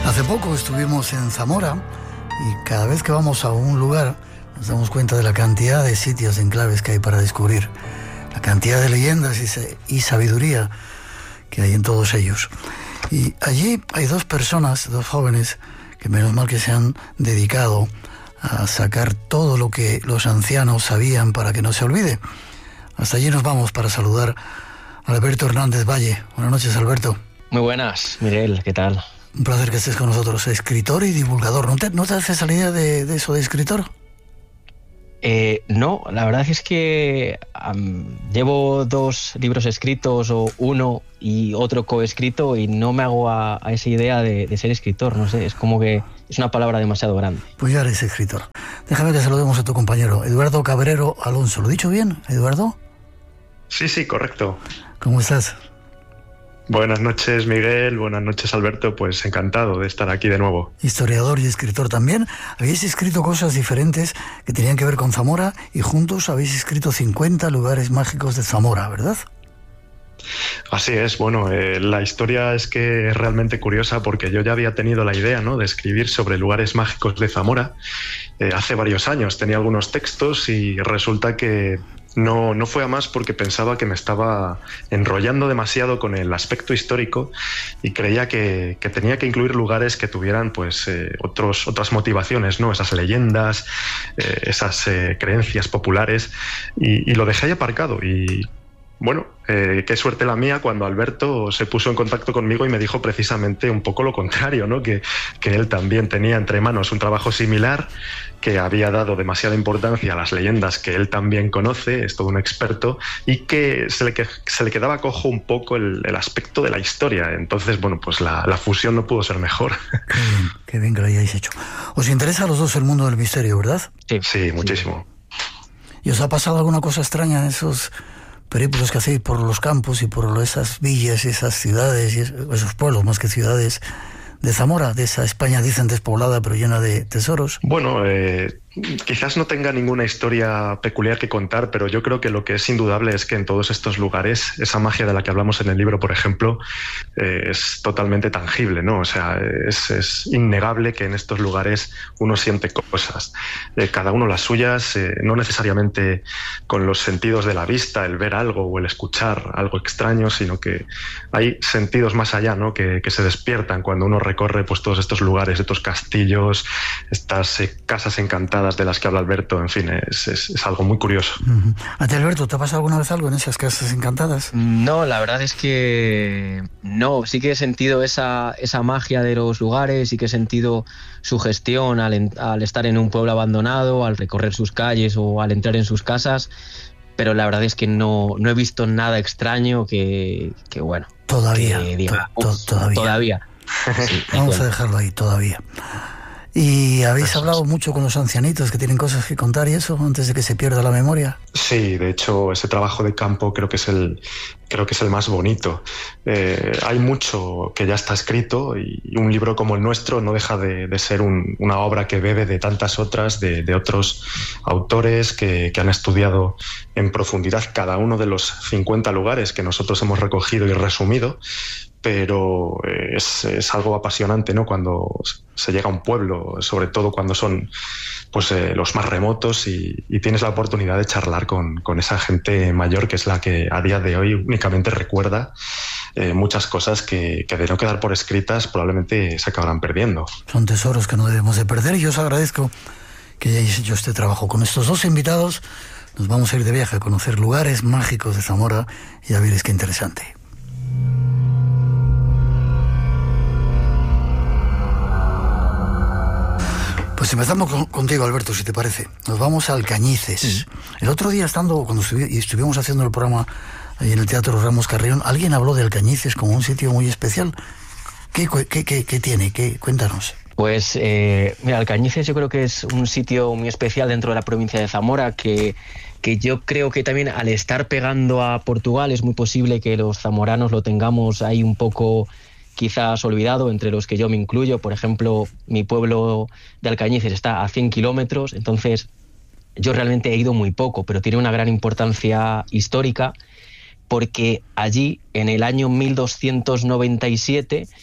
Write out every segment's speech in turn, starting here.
Hace poco estuvimos en Zamora y cada vez que vamos a un lugar nos damos cuenta de la cantidad de sitios enclaves que hay para descubrir, la cantidad de leyendas y sabiduría que hay en todos ellos. Y allí hay dos personas, dos jóvenes, que menos mal que se han dedicado a sacar todo lo que los ancianos sabían para que no se olvide. Hasta allí nos vamos para saludar a Alberto Hernández Valle. Buenas noches, Alberto. Muy buenas, Miguel, ¿qué tal? Un placer que estés con nosotros, escritor y divulgador. ¿No te haces la idea de eso de escritor? No, la verdad es que llevo 2 libros escritos, o uno y otro coescrito, y no me hago a esa idea de ser escritor. No sé, es como que es una palabra demasiado grande. Pues ya eres escritor. Déjame que saludemos a tu compañero, Eduardo Cabrero Alonso. ¿Lo he dicho bien, Eduardo? Sí, correcto. ¿Cómo estás? Buenas noches, Miguel. Buenas noches, Alberto. Pues encantado de estar aquí de nuevo. Historiador y escritor también. Habéis escrito cosas diferentes que tenían que ver con Zamora y juntos habéis escrito 50 lugares mágicos de Zamora, ¿verdad? Así es. Bueno, la historia es que es realmente curiosa porque yo ya había tenido la idea, ¿no?, de escribir sobre lugares mágicos de Zamora hace varios años. Tenía algunos textos y resulta que no fue a más porque pensaba que me estaba enrollando demasiado con el aspecto histórico y creía que tenía que incluir lugares que tuvieran pues otras motivaciones, ¿no? Esas leyendas, esas creencias populares, y lo dejé ahí aparcado. Y bueno, qué suerte la mía cuando Alberto se puso en contacto conmigo y me dijo precisamente un poco lo contrario, ¿no? Que él también tenía entre manos un trabajo similar, que había dado demasiada importancia a las leyendas que él también conoce, es todo un experto, y que se le quedaba cojo un poco el aspecto de la historia. Entonces, bueno, pues la fusión no pudo ser mejor. Qué bien que lo hayáis hecho. ¿Os interesa a los dos el mundo del misterio, verdad? Sí, muchísimo. ¿Y os ha pasado alguna cosa extraña en esos periplos que hacéis por los campos y por esas villas y esas ciudades y esos pueblos, más que ciudades, de Zamora, de esa España, dicen, despoblada pero llena de tesoros? Bueno, quizás no tenga ninguna historia peculiar que contar, pero yo creo que lo que es indudable es que en todos estos lugares, esa magia de la que hablamos en el libro, por ejemplo, es totalmente tangible, ¿no? O sea, es innegable que en estos lugares uno siente cosas, cada uno las suyas, no necesariamente con los sentidos de la vista, el ver algo o el escuchar algo extraño, sino que hay sentidos más allá, ¿no?, que se despiertan cuando uno recorre pues todos estos lugares, estos castillos, estas casas encantadas de las que habla Alberto. En fin, es algo muy curioso. Uh-huh. ¿A ti, Alberto, te ha pasado alguna vez algo en esas casas encantadas? No, la verdad es que no. Sí que he sentido esa magia de los lugares, sí que he sentido su gestión al estar en un pueblo abandonado, al recorrer sus calles o al entrar en sus casas, pero la verdad es que no he visto nada extraño que bueno. Todavía. Que diga, todavía. Sí, vamos a dejarlo ahí, todavía. ¿Y habéis hablado mucho con los ancianitos que tienen cosas que contar y eso, antes de que se pierda la memoria? Sí, de hecho, ese trabajo de campo creo que es el más bonito. Hay mucho que ya está escrito, y un libro como el nuestro no deja de ser una obra que bebe de tantas otras, de otros autores que han estudiado en profundidad cada uno de los 50 lugares que nosotros hemos recogido y resumido. Pero es algo apasionante, ¿no?, cuando se llega a un pueblo, sobre todo cuando son pues los más remotos, y tienes la oportunidad de charlar con esa gente mayor, que es la que a día de hoy únicamente recuerda muchas cosas que de no quedar por escritas probablemente se acabarán perdiendo. Son tesoros que no debemos de perder, y yo os agradezco que hayáis hecho este trabajo. Con estos dos invitados nos vamos a ir de viaje a conocer lugares mágicos de Zamora, y ya veréis qué interesante. Pues empezamos contigo, Alberto, si te parece. Nos vamos a Alcañices. Sí. El otro día, cuando estuvimos haciendo el programa ahí en el Teatro Ramos Carrión, alguien habló de Alcañices como un sitio muy especial. ¿Qué tiene? Cuéntanos. Pues mira, Alcañices yo creo que es un sitio muy especial dentro de la provincia de Zamora, que yo creo que también, al estar pegando a Portugal, es muy posible que los zamoranos lo tengamos ahí un poco quizás olvidado, entre los que yo me incluyo. Por ejemplo, mi pueblo de Alcañices está a 100 kilómetros, entonces yo realmente he ido muy poco, pero tiene una gran importancia histórica, porque allí, en el año 1297,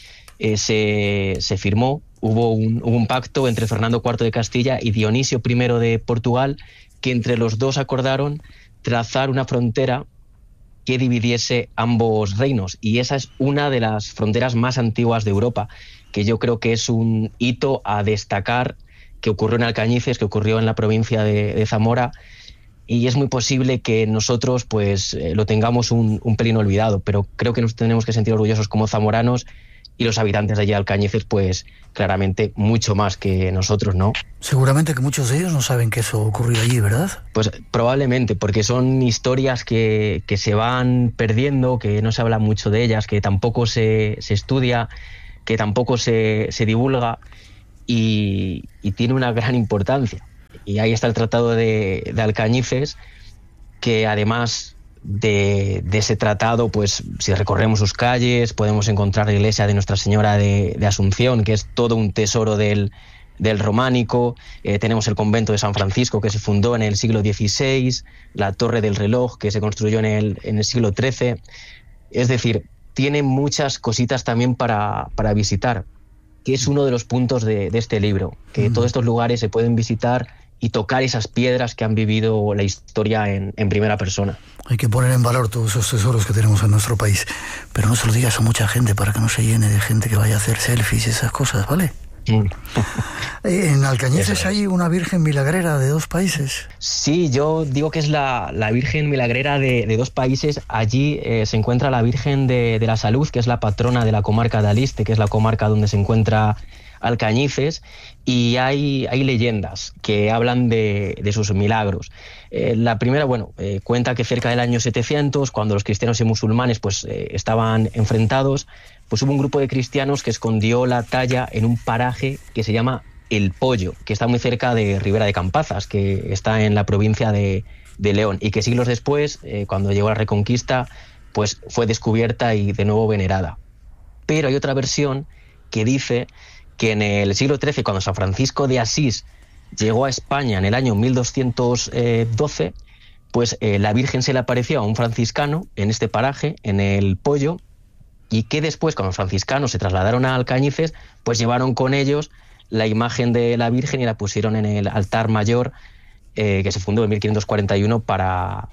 se firmó, hubo un pacto entre Fernando IV de Castilla y Dionisio I de Portugal, que entre los dos acordaron trazar una frontera que dividiese ambos reinos, y esa es una de las fronteras más antiguas de Europa, que yo creo que es un hito a destacar, que ocurrió en Alcañices, que ocurrió en la provincia de Zamora, y es muy posible que nosotros pues lo tengamos un pelín olvidado, pero creo que nos tenemos que sentir orgullosos como zamoranos, y los habitantes de allí de Alcañices pues claramente mucho más que nosotros, ¿no? Seguramente que muchos de ellos no saben que eso ocurrió allí, ¿verdad? Pues probablemente, porque son historias que se van perdiendo, que no se habla mucho de ellas, que tampoco se estudia, que tampoco se divulga, y tiene una gran importancia. Y ahí está el Tratado de Alcañices, que además de ese tratado, pues si recorremos sus calles podemos encontrar la iglesia de Nuestra Señora de Asunción, que es todo un tesoro del románico. Tenemos el convento de San Francisco, que se fundó en el siglo XVI, la Torre del Reloj, que se construyó en el siglo XIII. Es decir, tiene muchas cositas también para visitar, que es uno de los puntos de este libro, que todos estos lugares se pueden visitar y tocar esas piedras que han vivido la historia en primera persona. Hay que poner en valor todos esos tesoros que tenemos en nuestro país, pero no se lo digas a mucha gente para que no se llene de gente que vaya a hacer selfies y esas cosas, ¿vale? En Alcañices hay una Virgen Milagrera de 2 países. Sí, yo digo que es la Virgen Milagrera de 2 países. Allí se encuentra la Virgen de la Salud, que es la patrona de la comarca de Aliste, que es la comarca donde se encuentra Alcañices, y hay leyendas que hablan de sus milagros. La primera, cuenta que cerca del año 700, cuando los cristianos y musulmanes pues estaban enfrentados, pues hubo un grupo de cristianos que escondió la talla en un paraje que se llama El Pollo, que está muy cerca de Ribera de Campazas, que está en la provincia de León, y que siglos después, cuando llegó la Reconquista, pues fue descubierta y de nuevo venerada. Pero hay otra versión que dice que en el siglo XIII, cuando San Francisco de Asís llegó a España en el año 1212, pues la Virgen se le apareció a un franciscano en este paraje, en El Pollo, y que después, cuando los franciscanos se trasladaron a Alcañices, pues llevaron con ellos la imagen de la Virgen y la pusieron en el altar mayor, que se fundó en 1541 para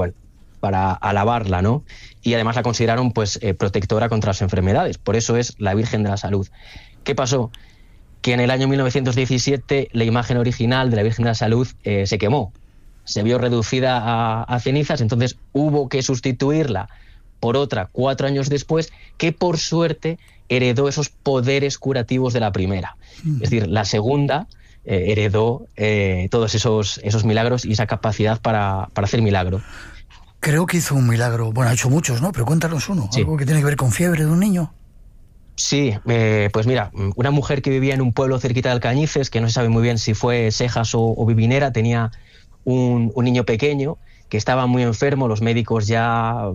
alabarla, ¿no? Y además la consideraron pues protectora contra las enfermedades. Por eso es la Virgen de la Salud. ¿Qué pasó? Que en el año 1917 la imagen original de la Virgen de la Salud se quemó, se vio reducida a cenizas, entonces hubo que sustituirla por otra 4 años después, que por suerte heredó esos poderes curativos de la primera. Es decir, la segunda heredó todos esos milagros y esa capacidad para hacer milagro. Creo que hizo un milagro, bueno, ha hecho muchos, ¿no? Pero cuéntanos uno, sí. Algo que tiene que ver con fiebre de un niño. Sí, pues mira, una mujer que vivía en un pueblo cerquita de Alcañices, que no se sabe muy bien si fue Sejas o Vibinera, tenía un niño pequeño que estaba muy enfermo. Los médicos ya,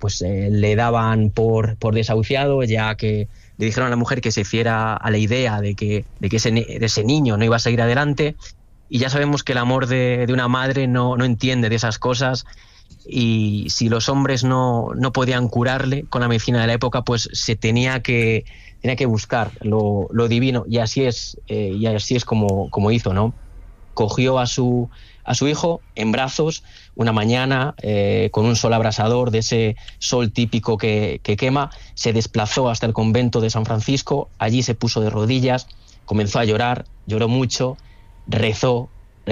le daban por desahuciado, ya que le dijeron a la mujer que se hiciera a la idea de que ese niño no iba a seguir adelante, y ya sabemos que el amor de una madre no entiende de esas cosas, y si los hombres no podían curarle con la medicina de la época, pues se tenía que buscar lo divino, y así es como hizo, ¿no? Cogió a su hijo en brazos una mañana, con un sol abrasador, de ese sol típico que quema, se desplazó hasta el convento de San Francisco, allí se puso de rodillas, comenzó a llorar, lloró mucho, rezó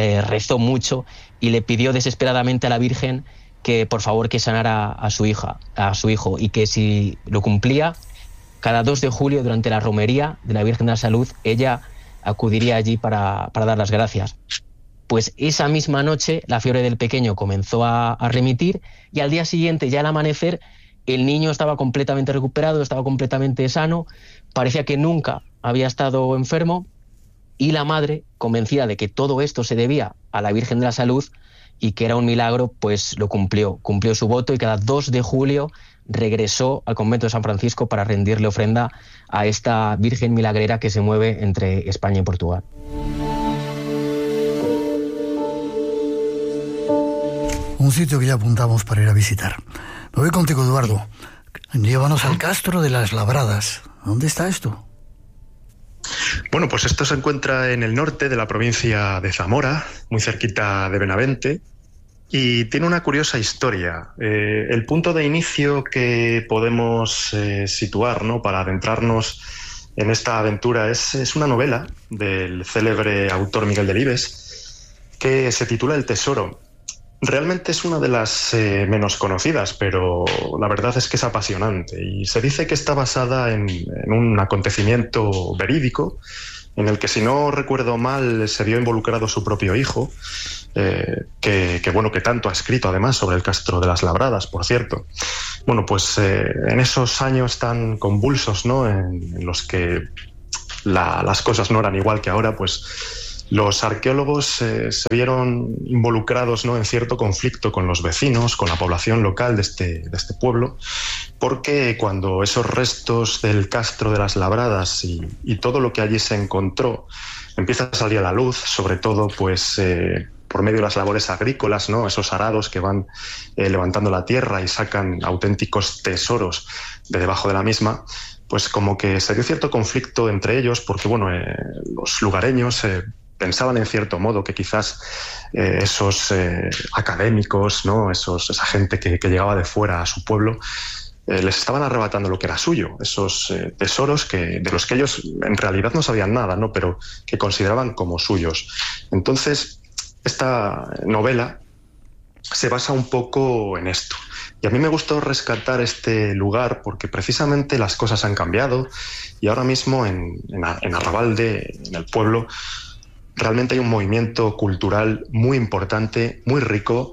mucho, y le pidió desesperadamente a la Virgen que por favor que sanara a su hijo, y que si lo cumplía, cada 2 de julio durante la romería de la Virgen de la Salud, ella acudiría allí para dar las gracias. Pues esa misma noche la fiebre del pequeño comenzó a remitir, y al día siguiente, ya al amanecer, el niño estaba completamente recuperado, estaba completamente sano, parecía que nunca había estado enfermo, y la madre, convencida de que todo esto se debía a la Virgen de la Salud y que era un milagro, pues lo cumplió su voto, y cada 2 de julio regresó al convento de San Francisco para rendirle ofrenda a esta Virgen milagrera que se mueve entre España y Portugal. Un sitio que ya apuntamos para ir a visitar. Me voy contigo, Eduardo. Llévanos al Castro de las Labradas. ¿Dónde está esto? Bueno, pues esto se encuentra en el norte de la provincia de Zamora, muy cerquita de Benavente, y tiene una curiosa historia. El punto de inicio que podemos situar, ¿no?, para adentrarnos en esta aventura es una novela del célebre autor Miguel Delibes que se titula El Tesoro. Realmente es una de las menos conocidas, pero la verdad es que es apasionante y se dice que está basada en un acontecimiento verídico en el que, si no recuerdo mal, se vio involucrado su propio hijo, que tanto ha escrito además sobre el Castro de las Labradas, por cierto. Bueno, pues en esos años tan convulsos, ¿no?, en los que las cosas no eran igual que ahora, pues los arqueólogos se vieron involucrados, ¿no?, en cierto conflicto con los vecinos, con la población local de este pueblo, porque cuando esos restos del Castro de las Labradas y todo lo que allí se encontró empieza a salir a la luz, sobre todo pues por medio de las labores agrícolas, ¿no?, esos arados que van levantando la tierra y sacan auténticos tesoros de debajo de la misma, pues como que se dio cierto conflicto entre ellos, porque bueno, los lugareños pensaban en cierto modo que quizás esos académicos, ¿no?, esa gente que llegaba de fuera a su pueblo, les estaban arrebatando lo que era suyo, esos tesoros de los que ellos en realidad no sabían nada, ¿no?, pero que consideraban como suyos. Entonces, esta novela se basa un poco en esto. Y a mí me gustó rescatar este lugar porque precisamente las cosas han cambiado y ahora mismo en Arrabalde, en el pueblo, realmente hay un movimiento cultural muy importante, muy rico,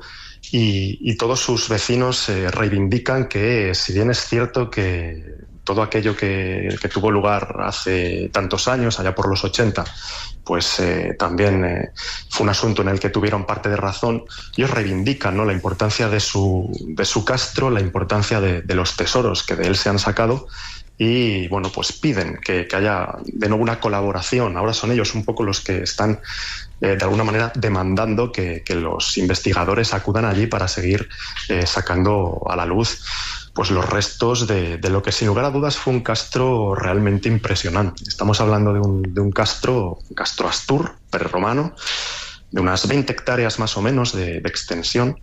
y todos sus vecinos reivindican que, si bien es cierto que todo aquello que tuvo lugar hace tantos años, allá por los 80, pues también fue un asunto en el que tuvieron parte de razón, ellos reivindican, ¿no?, la importancia de su castro, la importancia de los tesoros que de él se han sacado. Y bueno, pues piden que haya de nuevo una colaboración. Ahora son ellos un poco los que están de alguna manera demandando que los investigadores acudan allí para seguir sacando a la luz pues los restos de lo que sin lugar a dudas fue un castro realmente impresionante. Estamos hablando de un castro Astur, prerromano, de unas 20 hectáreas más o menos de extensión,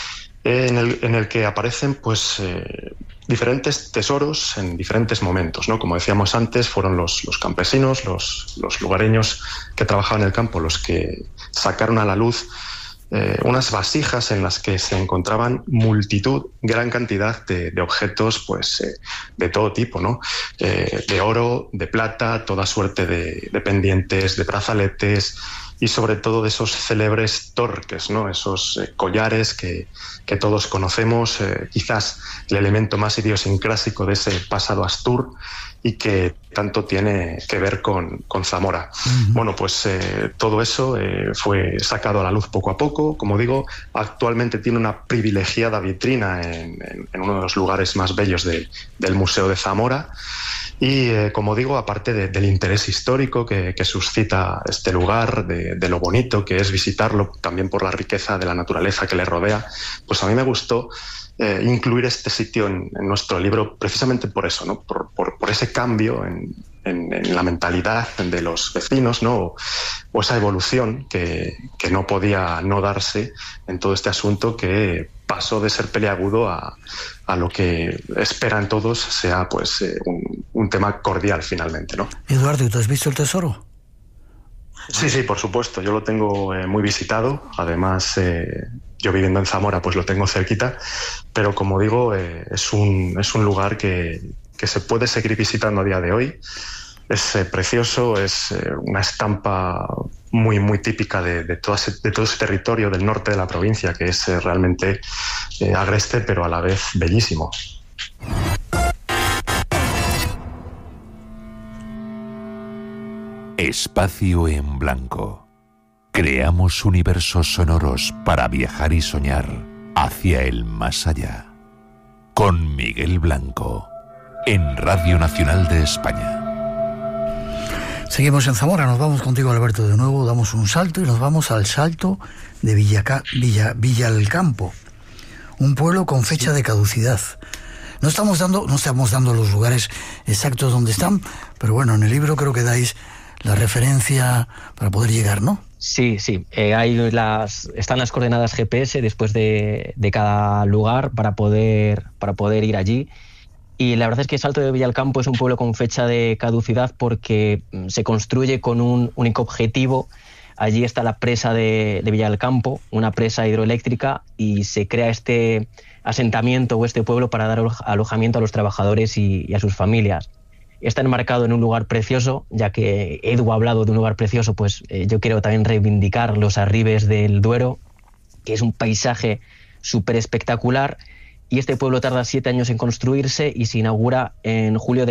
en el que aparecen pues diferentes tesoros en diferentes momentos, ¿no? Como decíamos antes, fueron los campesinos, los lugareños que trabajaban en el campo los que sacaron a la luz unas vasijas en las que se encontraban gran cantidad de objetos pues de todo tipo, ¿no? De oro, de plata, toda suerte de pendientes, de brazaletes y sobre todo de esos célebres torques, ¿no?, esos collares que todos conocemos, quizás el elemento más idiosincrásico de ese pasado Astur y que tanto tiene que ver con Zamora. Uh-huh. Bueno, pues todo eso fue sacado a la luz poco a poco. Como digo, actualmente tiene una privilegiada vitrina en uno de los lugares más bellos del Museo de Zamora. Y como digo, aparte del interés histórico que suscita este lugar, de lo bonito que es visitarlo, también por la riqueza de la naturaleza que le rodea, pues a mí me gustó incluir este sitio en nuestro libro precisamente por eso, ¿no? Por ese cambio en la mentalidad de los vecinos, ¿no? O esa evolución que no podía no darse en todo este asunto, que pasó de ser peliagudo a lo que esperan todos sea pues un tema cordial finalmente, ¿no? Eduardo, ¿y tú has visto el tesoro? Sí, por supuesto. Yo lo tengo muy visitado. Además, yo viviendo en Zamora, pues lo tengo cerquita. Pero como digo, es un lugar que se puede seguir visitando a día de hoy. Es precioso, es una estampa muy, muy típica de todo ese territorio del norte de la provincia, que es realmente agreste, pero a la vez bellísimo. Espacio en blanco. Creamos universos sonoros para viajar y soñar hacia el más allá. Con Miguel Blanco, en Radio Nacional de España. Seguimos en Zamora, nos vamos contigo, Alberto, de nuevo, damos un salto y nos vamos al Salto de Villalcampo, un pueblo con fecha de caducidad. No estamos dando los lugares exactos donde están, pero bueno, en el libro creo que dais la referencia para poder llegar, ¿no? Sí. Están las coordenadas GPS después de cada lugar para poder ir allí. Y la verdad es que Salto de Villalcampo es un pueblo con fecha de caducidad porque se construye con un único objetivo. Allí está la presa de Villalcampo, una presa hidroeléctrica, y se crea este asentamiento o este pueblo para dar alojamiento a los trabajadores y a sus familias. Está enmarcado en un lugar precioso, ya que Edu ha hablado de un lugar precioso, pues yo quiero también reivindicar los arribes del Duero, que es un paisaje súper espectacular. Y este pueblo tarda 7 años en construirse y se inaugura en julio de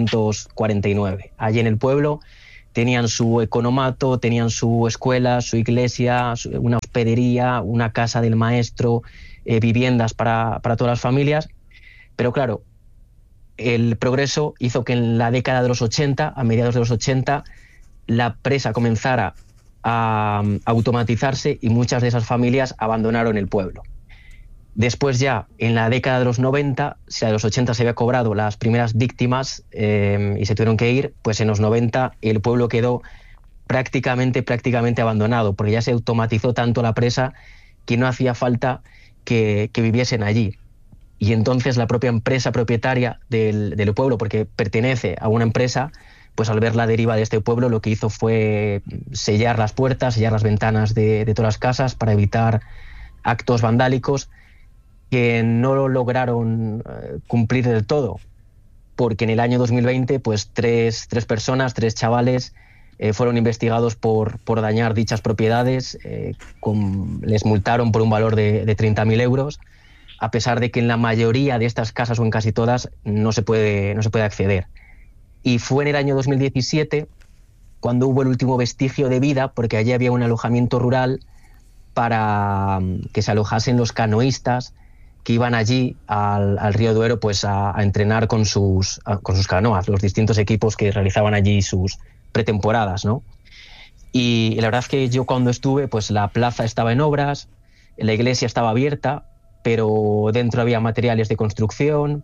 1949. Allí en el pueblo tenían su economato, tenían su escuela, su iglesia, una hospedería, una casa del maestro, viviendas para todas las familias. Pero claro, el progreso hizo que en la década de los 80, a mediados de los 80, la presa comenzara a automatizarse y muchas de esas familias abandonaron el pueblo. Después ya, en la década de los 90, si a los 80 se había cobrado las primeras víctimas y se tuvieron que ir, pues en los 90 el pueblo quedó prácticamente abandonado, porque ya se automatizó tanto la presa que no hacía falta que viviesen allí. Y entonces la propia empresa propietaria del pueblo, porque pertenece a una empresa, pues al ver la deriva de este pueblo lo que hizo fue sellar las puertas, sellar las ventanas de todas las casas para evitar actos vandálicos que no lograron cumplir del todo, porque en el año 2020 pues tres chavales fueron investigados por dañar dichas propiedades, les multaron por un valor de 30.000 euros, a pesar de que en la mayoría de estas casas o en casi todas no se puede acceder. Y fue en el año 2017 cuando hubo el último vestigio de vida, porque allí había un alojamiento rural para que se alojasen los canoístas que iban allí al río Duero pues a entrenar con sus canoas, los distintos equipos que realizaban allí sus pretemporadas, ¿no? Y la verdad es que yo cuando estuve, pues la plaza estaba en obras, la iglesia estaba abierta, pero dentro había materiales de construcción,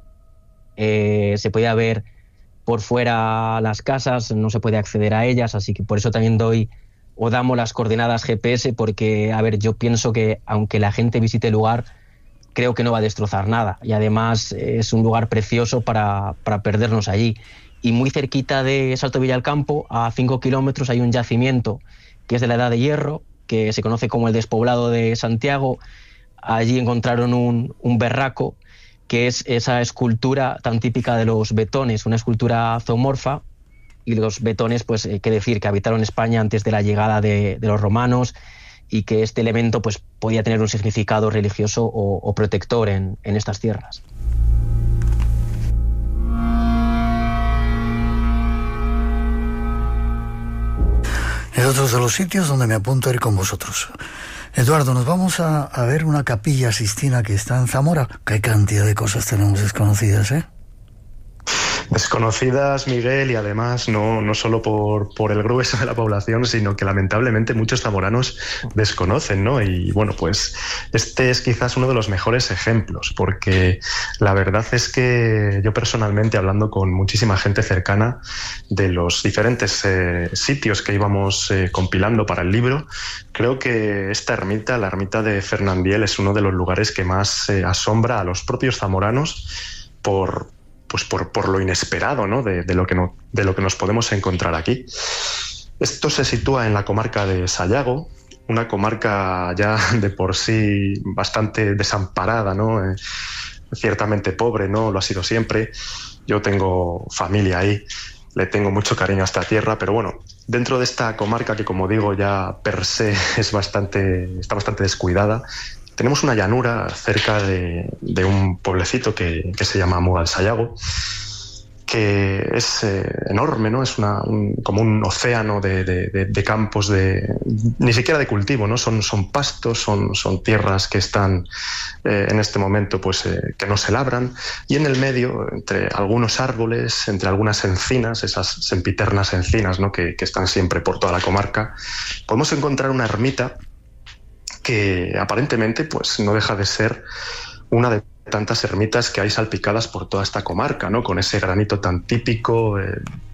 se podía ver por fuera las casas, no se puede acceder a ellas, así que por eso también damos las coordenadas GPS, porque, a ver, yo pienso que aunque la gente visite el lugar, creo que no va a destrozar nada, y además es un lugar precioso para perdernos allí. Y muy cerquita de Salto de Villalcampo, a 5 kilómetros, hay un yacimiento que es de la Edad de Hierro, que se conoce como el Despoblado de Santiago. Allí encontraron un berraco, que es esa escultura tan típica de los betones, una escultura zoomorfa, y los betones, pues qué decir, que habitaron España antes de la llegada de los romanos, y que este elemento pues podía tener un significado religioso o protector en estas tierras. Es otro de los sitios donde me apunto a ir con vosotros. Eduardo, nos vamos a ver una capilla Sixtina que está en Zamora. ¿Qué cantidad de cosas tenemos desconocidas, Desconocidas, Miguel, y además no solo por el grueso de la población, sino que lamentablemente muchos zamoranos desconocen, ¿no? Y bueno, pues este es quizás uno de los mejores ejemplos, porque la verdad es que yo personalmente, hablando con muchísima gente cercana de los diferentes sitios que íbamos compilando para el libro, creo que esta ermita, la ermita de Fernandiel, es uno de los lugares que más asombra a los propios zamoranos por lo inesperado, ¿no? de lo que nos podemos encontrar aquí. Esto se sitúa en la comarca de Sayago, una comarca ya de por sí bastante desamparada, ¿no? Ciertamente pobre, ¿no? Lo ha sido siempre. Yo tengo familia ahí, le tengo mucho cariño a esta tierra, pero bueno, dentro de esta comarca que, como digo, ya per se está bastante descuidada, tenemos una llanura cerca de un pueblecito que se llama Mugalsayago, que es enorme, ¿no? Es como un océano de campos, ni siquiera de cultivo, ¿no? Son pastos, son tierras que están en este momento pues que no se labran, y en el medio, entre algunos árboles, entre algunas encinas, esas sempiternas encinas, ¿no? que están siempre por toda la comarca, podemos encontrar una ermita que aparentemente pues no deja de ser una de tantas ermitas que hay salpicadas por toda esta comarca, ¿no? Con ese granito tan típico,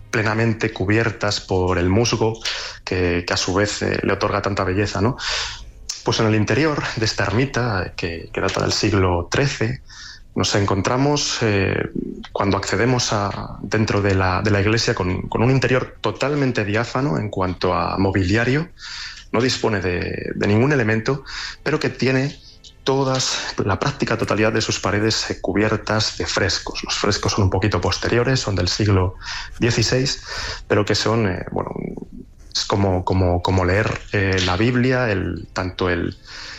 plenamente cubiertas por el musgo que a su vez le otorga tanta belleza, ¿no? Pues en el interior de esta ermita, que data del siglo XIII, nos encontramos, cuando accedemos dentro de la iglesia, con un interior totalmente diáfano en cuanto a mobiliario. No dispone de ningún elemento, pero que tiene la práctica totalidad de sus paredes cubiertas de frescos. Los frescos son un poquito posteriores, son del siglo XVI, pero que son, es como leer la Biblia, tanto el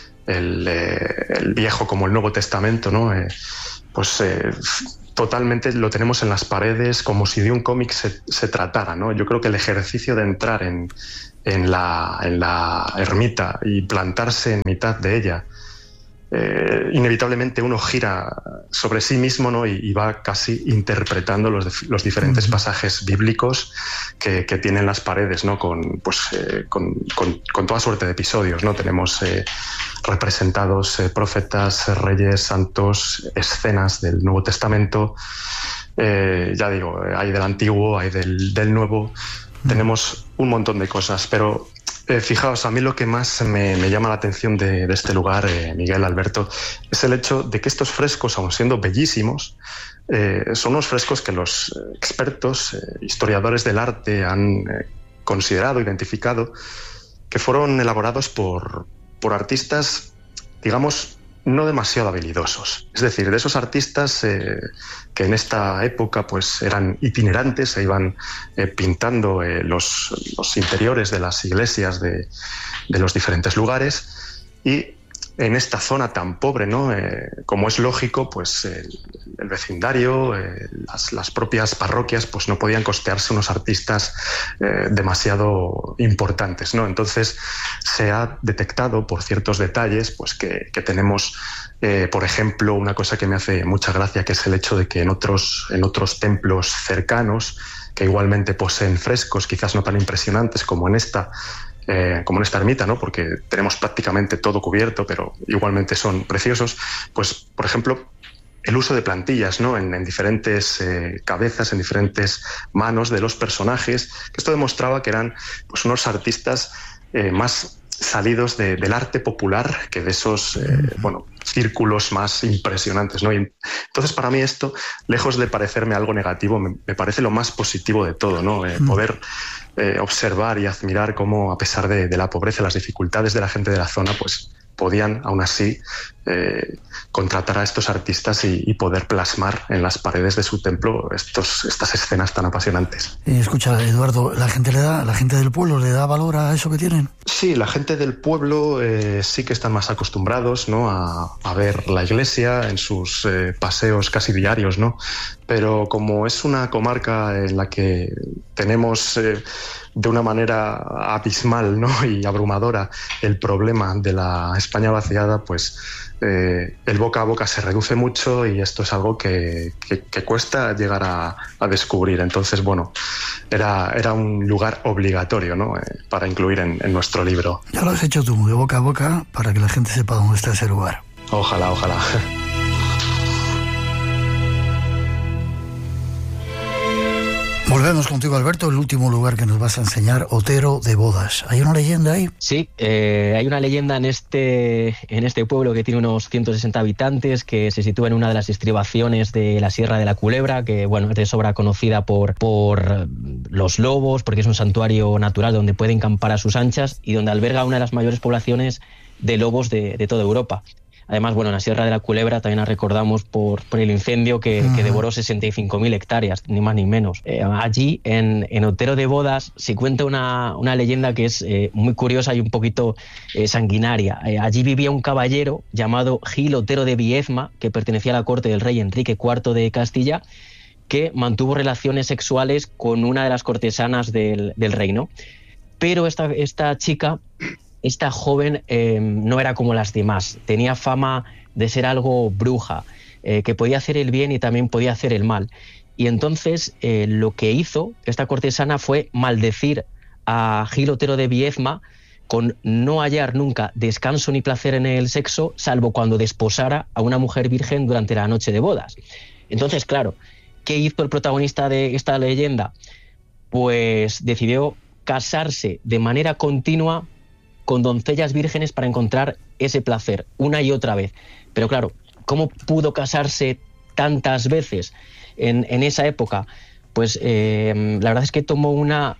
Viejo como el Nuevo Testamento, ¿no? Totalmente lo tenemos en las paredes, como si de un cómic se tratara, ¿no? Yo creo que el ejercicio de entrar en la ermita y plantarse en mitad de ella, inevitablemente uno gira sobre sí mismo, ¿no? y va casi interpretando los diferentes pasajes bíblicos que tienen las paredes, ¿no? con toda suerte de episodios, ¿no? Tenemos representados profetas, reyes, santos, escenas del Nuevo Testamento, ya digo, hay del Antiguo, hay del Nuevo, tenemos un montón de cosas, pero fijaos, a mí lo que más me llama la atención de este lugar, Miguel, Alberto, es el hecho de que estos frescos, aun siendo bellísimos, son unos frescos que los expertos, historiadores del arte, han considerado, identificado, que fueron elaborados por artistas, digamos, no demasiado habilidosos. Es decir, de esos artistas que en esta época pues eran itinerantes, se iban pintando los interiores de las iglesias de los diferentes lugares, y en esta zona tan pobre, ¿no? Como es lógico, pues el vecindario, las propias parroquias, pues no podían costearse unos artistas demasiado importantes, ¿no? Entonces se ha detectado por ciertos detalles, pues que tenemos, por ejemplo, una cosa que me hace mucha gracia, que es el hecho de que en otros templos cercanos, que igualmente poseen frescos, quizás no tan impresionantes como en esta ermita, ¿no? Porque tenemos prácticamente todo cubierto, pero igualmente son preciosos. Pues, por ejemplo, el uso de plantillas, ¿no? en diferentes cabezas, en diferentes manos de los personajes, que esto demostraba que eran pues unos artistas más salidos del arte popular que de esos círculos más impresionantes, ¿no? Y entonces, para mí esto, lejos de parecerme algo negativo, me parece lo más positivo de todo, ¿no? Poder observar y admirar cómo, a pesar de la pobreza, las dificultades de la gente de la zona, pues podían aún así contratar a estos artistas y poder plasmar en las paredes de su templo estas escenas tan apasionantes. Escucha, Eduardo, ¿la gente del pueblo le da valor a eso que tienen? Sí, la gente del pueblo sí que están más acostumbrados, ¿no? a ver la iglesia en sus paseos casi diarios, ¿no? Pero como es una comarca en la que tenemos de una manera abismal, ¿no? y abrumadora el problema de la España vaciada, pues el boca a boca se reduce mucho, y esto es algo que cuesta llegar a descubrir. Entonces, bueno, era un lugar obligatorio, ¿no? Para incluir en nuestro libro. Ya lo has hecho tú, de boca a boca, para que la gente sepa dónde está ese lugar. Ojalá. Volvemos contigo, Alberto, el último lugar que nos vas a enseñar, Otero de Bodas. ¿Hay una leyenda ahí? Sí, hay una leyenda en este pueblo que tiene unos 160 habitantes, que se sitúa en una de las estribaciones de la Sierra de la Culebra, que bueno, es de sobra conocida por los lobos, porque es un santuario natural donde pueden campar a sus anchas y donde alberga una de las mayores poblaciones de lobos de toda Europa. Además, bueno, en la Sierra de la Culebra también la recordamos por el incendio que devoró 65.000 hectáreas, ni más ni menos. Allí, en Otero de Bodas, se cuenta una leyenda que es muy curiosa y un poquito sanguinaria. Allí vivía un caballero llamado Gil Otero de Viezma, que pertenecía a la corte del rey Enrique IV de Castilla, que mantuvo relaciones sexuales con una de las cortesanas del reino. Pero esta chica... Esta joven no era como las demás, tenía fama de ser algo bruja, que podía hacer el bien y también podía hacer el mal. Y entonces lo que hizo esta cortesana fue maldecir a Gil Otero de Viezma con no hallar nunca descanso ni placer en el sexo, salvo cuando desposara a una mujer virgen durante la noche de bodas. Entonces, claro, ¿qué hizo el protagonista de esta leyenda? pues decidió casarse de manera continua con doncellas vírgenes para encontrar ese placer una y otra vez. Pero claro, ¿cómo pudo casarse tantas veces en esa época? Pues la verdad es que tomó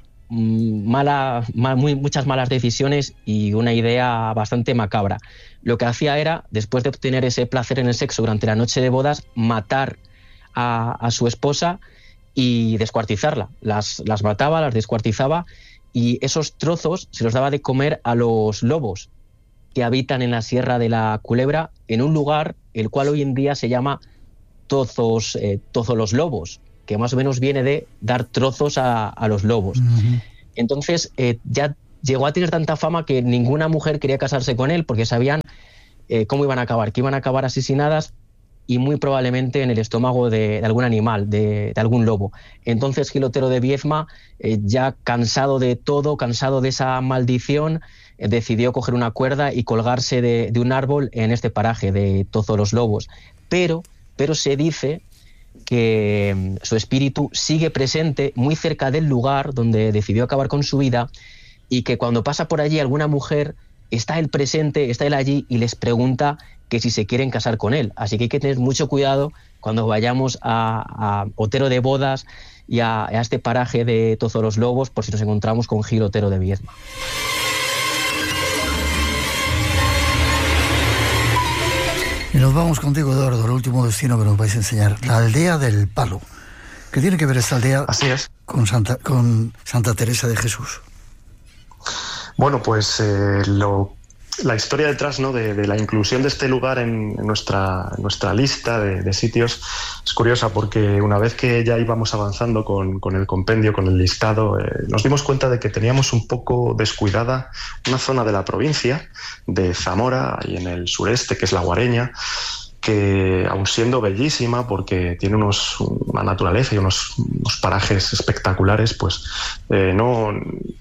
muchas malas decisiones y una idea bastante macabra. Lo que hacía era, después de obtener ese placer en el sexo durante la noche de bodas, matar a su esposa y descuartizarla. Las mataba, las descuartizaba, y esos trozos se los daba de comer a los lobos que habitan en la Sierra de la Culebra, en un lugar el cual hoy en día se llama Tozos los Lobos, que más o menos viene de dar trozos a los lobos. Uh-huh. Entonces ya llegó a tener tanta fama que ninguna mujer quería casarse con él, porque sabían cómo iban a acabar, que iban a acabar asesinadas y muy probablemente en el estómago de algún animal, de algún lobo. Entonces Gil Otero de Viedma, ya cansado de todo, cansado de esa maldición, decidió coger una cuerda y colgarse de un árbol en este paraje de Tozos los Lobos. Pero se dice que su espíritu sigue presente muy cerca del lugar donde decidió acabar con su vida, y que cuando pasa por allí alguna mujer, está él presente, está él allí y les pregunta que si se quieren casar con él. Así que hay que tener mucho cuidado cuando vayamos a Otero de Bodas y a este paraje de Tozos los Lobos, por si nos encontramos con Gil Otero de Viedma. Y nos vamos contigo, Eduardo, el último destino que nos vais a enseñar, la aldea del Palo. ¿Qué tiene que ver esta aldea Así es. con Santa Teresa de Jesús? Bueno, pues la historia detrás, ¿no?, de la inclusión de este lugar en nuestra lista de sitios es curiosa, porque una vez que ya íbamos avanzando con el compendio, con el listado, nos dimos cuenta de que teníamos un poco descuidada una zona de la provincia de Zamora, ahí en el sureste, que es la Guareña, que aun siendo bellísima, porque tiene una naturaleza y unos parajes espectaculares, pues no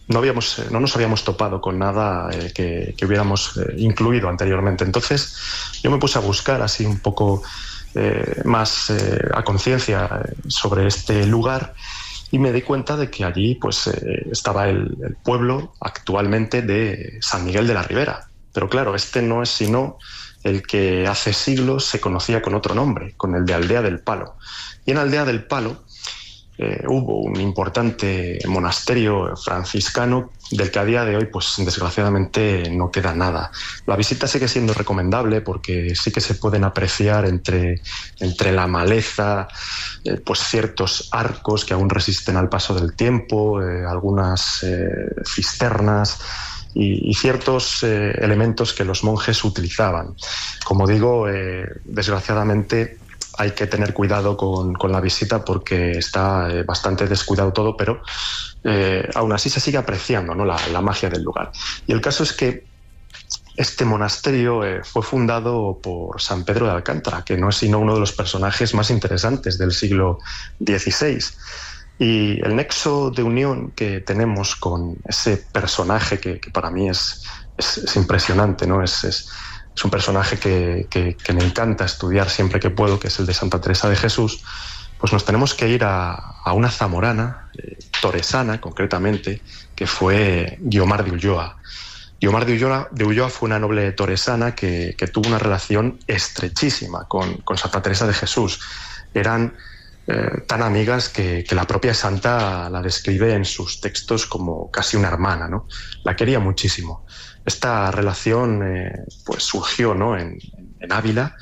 nos habíamos topado con nada que hubiéramos incluido anteriormente. Entonces yo me puse a buscar así un poco más a conciencia sobre este lugar, y me di cuenta de que allí pues estaba el pueblo actualmente de San Miguel de la Ribera. Pero claro, este no es sino el que hace siglos se conocía con otro nombre, con el de Aldea del Palo. Y en Aldea del Palo hubo un importante monasterio franciscano del que a día de hoy, pues desgraciadamente, no queda nada. La visita sigue siendo recomendable porque sí que se pueden apreciar entre la maleza pues ciertos arcos que aún resisten al paso del tiempo, algunas cisternas y ciertos elementos que los monjes utilizaban. Como digo, desgraciadamente hay que tener cuidado con la visita porque está bastante descuidado todo, pero aún así se sigue apreciando, ¿no?, la magia del lugar. Y el caso es que este monasterio fue fundado por San Pedro de Alcántara, que no es sino uno de los personajes más interesantes del siglo XVI. Y el nexo de unión que tenemos con ese personaje que para mí es impresionante, ¿no? Es un personaje que me encanta estudiar siempre que puedo, que es el de Santa Teresa de Jesús. Pues nos tenemos que ir a una zamorana, toresana concretamente, que fue Guiomar de Ulloa. Guiomar de Ulloa fue una noble toresana que tuvo una relación estrechísima con Santa Teresa de Jesús. Eran tan amigas que la propia santa la describe en sus textos como casi una hermana, ¿no? La quería muchísimo. Esta relación pues surgió, ¿no?, en Ávila,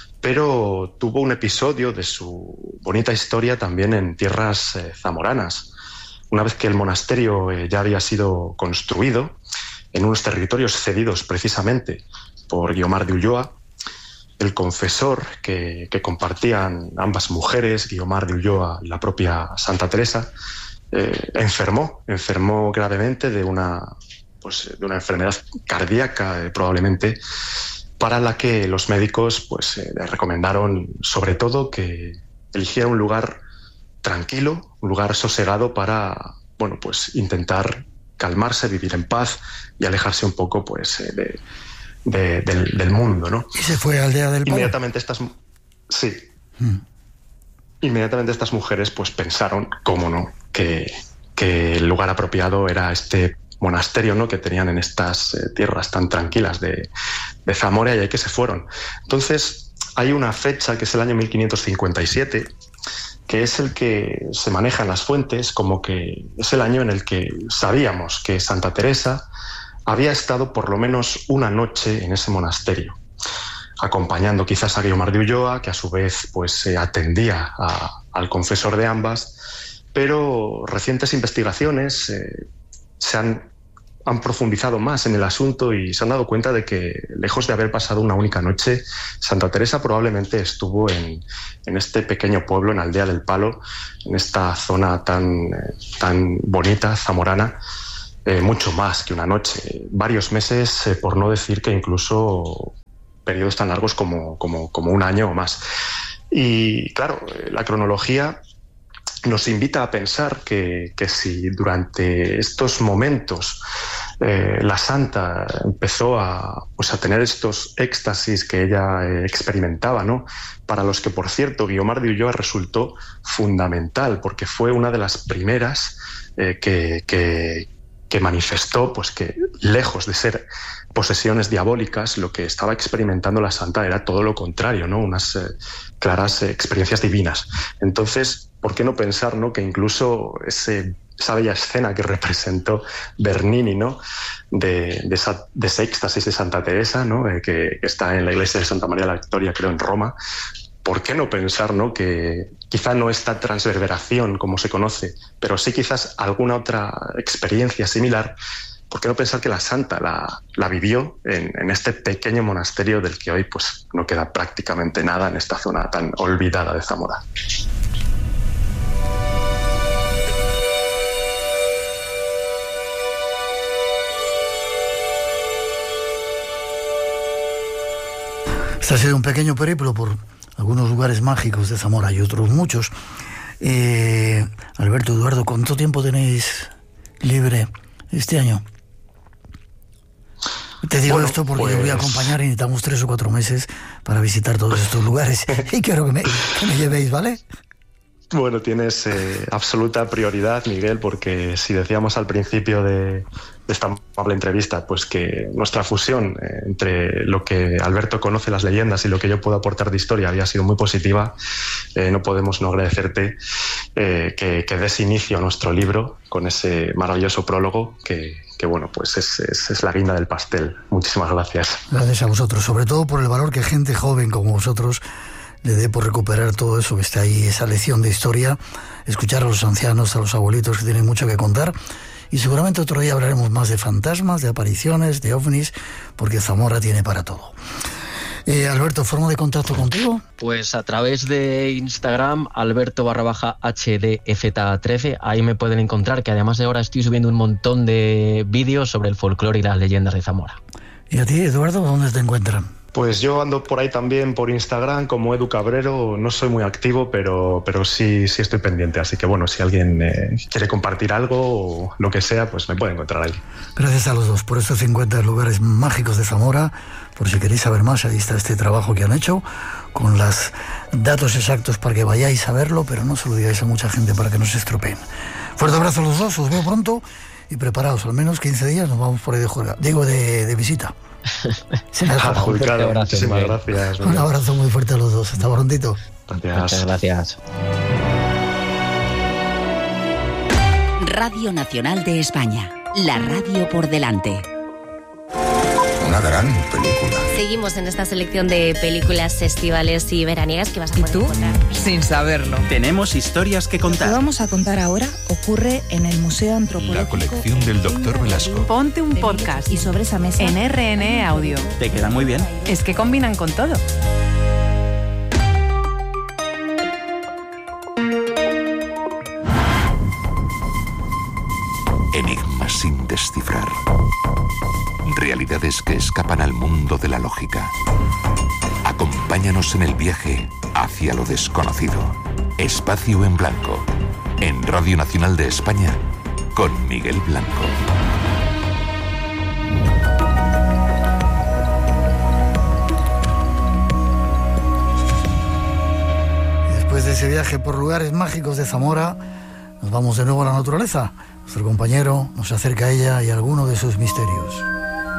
pero tuvo un episodio de su bonita historia también en tierras zamoranas. Una vez que el monasterio ya había sido construido en unos territorios cedidos precisamente por Guiomar de Ulloa, el confesor que compartían ambas mujeres, Guiomar de Ulloa y la propia Santa Teresa, enfermó gravemente de una enfermedad cardíaca probablemente, para la que los médicos pues le recomendaron sobre todo que eligiera un lugar tranquilo, un lugar sosegado para pues intentar calmarse, vivir en paz y alejarse un poco pues del mundo, ¿no? ¿Y se fue a Aldea del Palo? Inmediatamente estas mujeres pues pensaron, cómo no, que que el lugar apropiado era este monasterio, ¿no?, que tenían en estas tierras tan tranquilas de Zamora, y ahí que se fueron. Entonces hay una fecha que es el año 1557, que es el que se maneja en las fuentes como que es el año en el que sabíamos que Santa Teresa había estado por lo menos una noche en ese monasterio, acompañando quizás a Guiomar de Ulloa, que a su vez pues atendía al confesor de ambas, pero recientes investigaciones se han profundizado más en el asunto y se han dado cuenta de que, lejos de haber pasado una única noche, Santa Teresa probablemente estuvo en este pequeño pueblo, en Aldea del Palo, en esta zona tan bonita, zamorana, mucho más que una noche, varios meses, por no decir que incluso periodos tan largos como un año o más. Y claro, la cronología nos invita a pensar que si durante estos momentos la santa empezó a tener estos éxtasis que ella experimentaba, ¿no?, para los que, por cierto, Guiomar de Ulloa resultó fundamental, porque fue una de las primeras que manifestó pues que, lejos de ser posesiones diabólicas, lo que estaba experimentando la santa era todo lo contrario, ¿no?, unas claras experiencias divinas. Entonces, ¿por qué no pensar, ¿no?, que incluso esa bella escena que representó Bernini, ¿no?, de ese éxtasis de Santa Teresa, ¿no?, que está en la iglesia de Santa María la Victoria, creo, en Roma? ¿Por qué no pensar, ¿no?, que quizá no esta transverberación como se conoce, pero sí quizás alguna otra experiencia similar? ¿Por qué no pensar que la santa la vivió en este pequeño monasterio del que hoy pues no queda prácticamente nada en esta zona tan olvidada de Zamora? Este ha sido un pequeño periplo por algunos lugares mágicos de Zamora y otros muchos. Alberto, Eduardo, ¿cuánto tiempo tenéis libre este año? Te digo esto porque yo voy a acompañar y necesitamos 3 o 4 meses para visitar todos estos lugares y quiero que me llevéis, ¿vale? Bueno, tienes absoluta prioridad, Miguel, porque si decíamos al principio de esta amable entrevista, pues que nuestra fusión entre lo que Alberto conoce las leyendas y lo que yo puedo aportar de historia había sido muy positiva, no podemos no agradecerte que des inicio a nuestro libro con ese maravilloso prólogo que bueno, pues es la guinda del pastel. Muchísimas gracias. Gracias a vosotros, sobre todo por el valor que gente joven como vosotros le dé por recuperar todo eso que está ahí, esa lección de historia, escuchar a los ancianos, a los abuelitos que tienen mucho que contar. Y seguramente otro día hablaremos más de fantasmas, de apariciones, de ovnis, porque Zamora tiene para todo. Alberto, ¿forma de contacto contigo? Pues a través de Instagram, Alberto_HDZ13, ahí me pueden encontrar, que además de ahora estoy subiendo un montón de vídeos sobre el folclore y las leyendas de Zamora. ¿Y a ti, Eduardo, dónde te encuentran? Pues yo ando por ahí también por Instagram como Edu Cabrero. No soy muy activo, pero sí estoy pendiente. Así que bueno, si alguien quiere compartir algo o lo que sea, pues me puede encontrar ahí. Gracias a los dos por estos 50 lugares mágicos de Zamora. Por si queréis saber más, ahí está este trabajo que han hecho con los datos exactos para que vayáis a verlo, pero no se lo digáis a mucha gente para que no se estropeen. Fuerte abrazo a los dos, os veo pronto y preparaos, al menos 15 días nos vamos por ahí de juega. Digo, de visita. Muchísimas gracias. Un abrazo muy fuerte a los dos. Hasta prontito. Muchas gracias. Radio Nacional de España. La radio por delante. Una gran película. Seguimos en esta selección de películas estivales y veraniegas que vas a poder encontrar. Sin saberlo. Tenemos historias que contar. Lo que vamos a contar ahora ocurre en el Museo Antropológico. La colección del Dr. Velasco. Ponte un podcast. Y sobre esa mesa en RNE Audio. Te quedan muy bien. Es que combinan con todo. Enigmas sin descifrar. Realidades que escapan al mundo de la lógica. Acompáñanos en el viaje hacia lo desconocido. Espacio en Blanco. En Radio Nacional de España, con Miguel Blanco. Después de ese viaje por lugares mágicos de Zamora, Nos vamos de nuevo a la naturaleza. Nuestro compañero nos acerca a ella y a alguno de sus misterios.